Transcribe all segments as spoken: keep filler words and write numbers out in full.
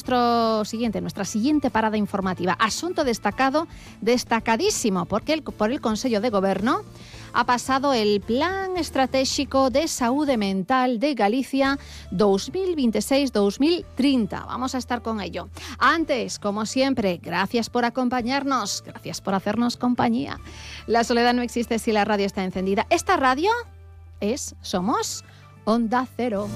nuestro siguiente, nuestra siguiente parada informativa. Asunto destacado, destacadísimo, porque el, por el Consello de Goberno ha pasado el Plan Estratégico de Saúde Mental de Galicia dos mil veintiséis dos mil treinta. Vamos a estar con ello. Antes, como siempre, gracias por acompañarnos, gracias por hacernos compañía. La soledad no existe si la radio está encendida. Esta radio es, somos Onda Cero.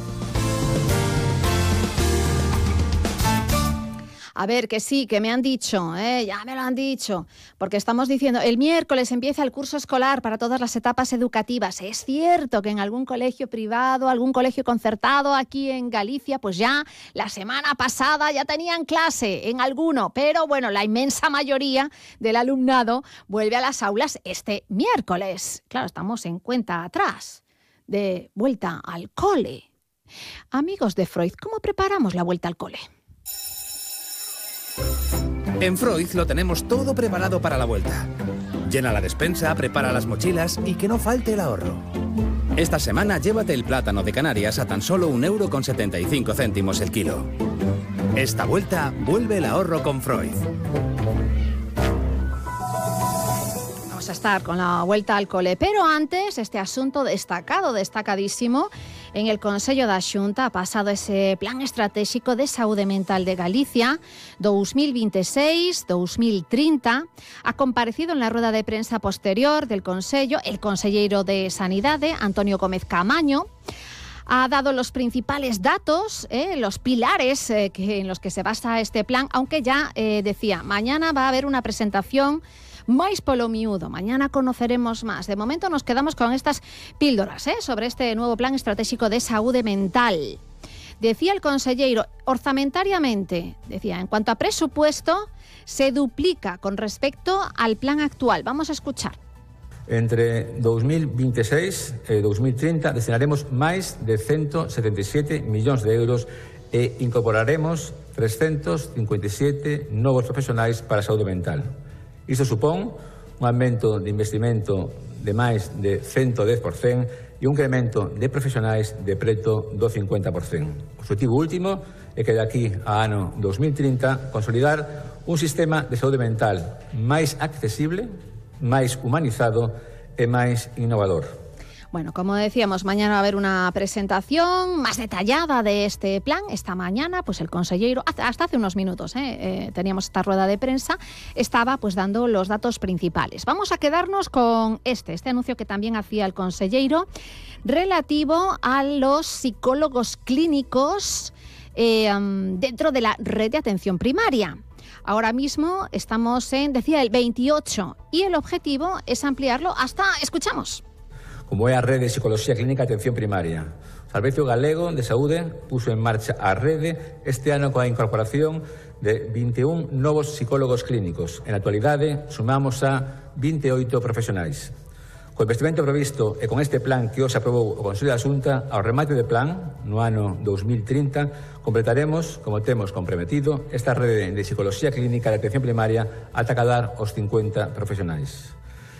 A ver, que sí, que me han dicho, ¿eh? Ya me lo han dicho, porque estamos diciendo, el miércoles empieza el curso escolar para todas las etapas educativas. Es cierto que en algún colegio privado, algún colegio concertado aquí en Galicia, pues ya la semana pasada ya tenían clase en alguno, pero bueno, la inmensa mayoría del alumnado vuelve a las aulas este miércoles. Claro, estamos en cuenta atrás de vuelta al cole. Amigos de Freud, ¿cómo preparamos la vuelta al cole? En Freud lo tenemos todo preparado para la vuelta. Llena la despensa, prepara las mochilas y que no falte el ahorro. Esta semana llévate el plátano de Canarias a tan solo un euro con setenta y cinco céntimos el kilo. Esta vuelta vuelve el ahorro con Freud. Vamos a estar con la vuelta al cole, pero antes este asunto destacado, destacadísimo. En el Consello da Xunta ha pasado ese Plan Estratégico de Saúde Mental de Galicia dos mil veintiséis dos mil treinta. Ha comparecido en la rueda de prensa posterior del Consello el conselleiro de Sanidade, Antonio Gómez Camaño. Ha dado los principales datos, eh, los pilares eh, que, en los que se basa este plan, aunque ya eh, decía, mañana va a haber una presentación máis polo miúdo. Mañana conoceremos más. De momento nos quedamos con estas píldoras ¿eh? sobre este nuevo Plan Estratégico de Saúde Mental. Decía el conselleiro, orzamentariamente, decía, en cuanto a presupuesto, se duplica con respecto al plan actual. Vamos a escuchar. Entre dos mil veintiséis e dos mil treinta destinaremos máis de ciento setenta y siete millóns de euros e incorporaremos trescentos cincuenta y siete novos profesionais para a saúde mental. Isto supón un aumento de investimento de máis de ciento dez por cento e un incremento de profesionais de preto do cincuenta por cento. O objetivo último é que de aquí a ano dos mil trinta consolidar un sistema de saúde mental máis accesible, máis humanizado e máis innovador. Bueno, como decíamos, mañana va a haber una presentación más detallada de este plan. Esta mañana, pues el conselleiro, hasta hace unos minutos, ¿eh? Eh, teníamos esta rueda de prensa, estaba pues dando los datos principales. Vamos a quedarnos con este, este anuncio que también hacía el conselleiro, relativo a los psicólogos clínicos eh, um, dentro de la red de atención primaria. Ahora mismo estamos en, decía, el veintiocho y el objetivo es ampliarlo hasta, escuchamos. Como é a Rede de Psicología Clínica de Atención Primaria. O Servicio Galego de Saúde puso en marcha a rede este ano coa incorporación de vinte e un novos psicólogos clínicos. En actualidade, sumamos a vinte e oito profesionais. Co investimento previsto e con este plan que hoxe aprobou o Consello da Xunta, ao remate de plan, no ano dos mil trinta, completaremos, como temos comprometido, esta rede de Psicología Clínica de Atención Primaria ata cadar os cincuenta profesionais.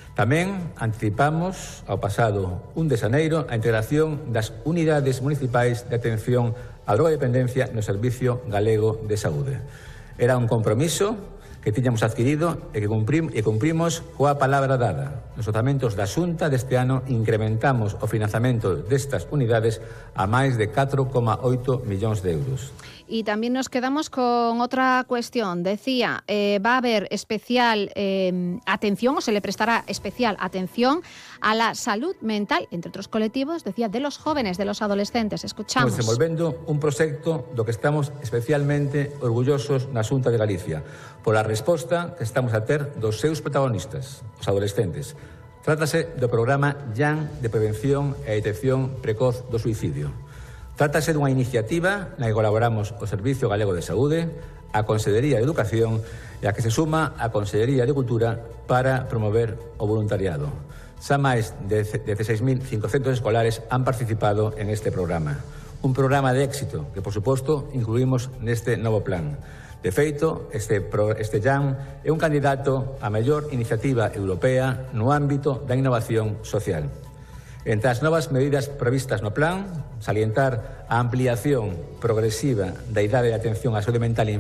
Tamén anticipamos ao pasado un de xaneiro a integración das unidades municipais de atención á drogodependencia no Servicio Galego de Saúde. Era un compromiso que tiñamos adquirido e que cumprim, e cumprimos coa palabra dada. Nos orzamentos da Xunta deste ano incrementamos o financiamento destas unidades a máis de catro coma oito millóns de euros. Y también nos quedamos con otra cuestión. Decía, eh, va a haber especial eh, atención, o se le prestará especial atención a la salud mental, entre otros colectivos, decía, de los jóvenes, de los adolescentes. Escuchamos. Estamos desenvolvendo un proxecto do que estamos especialmente orgullosos na Xunta de Galicia, pola resposta que estamos a ter dos seus protagonistas, os adolescentes. Trátase do programa Jan de Prevención e Detección Precoz do Suicidio. Trátase dunha iniciativa na que colaboramos o Servicio Galego de Saúde, a Consellería de Educación e a que se suma a Consellería de Cultura para promover o voluntariado. Xa máis de dezasseis mil cincocentos escolares han participado en este programa. Un programa de éxito que, por suposto, incluímos neste novo plan. De feito, este, este Jan é un candidato a mellor iniciativa europea no ámbito da innovación social. Entre as novas medidas previstas no plan, salientar a ampliación progresiva da idade de atención á saúde mental